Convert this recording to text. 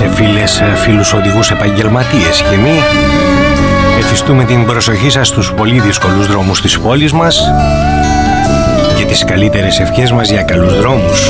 σε φίλες, φίλους οδηγούς επαγγελματίες και μη. Εφιστούμε την προσοχή σας στους πολύ δύσκολους δρόμους της πόλης μας και τις καλύτερες ευχές μας για καλούς δρόμους.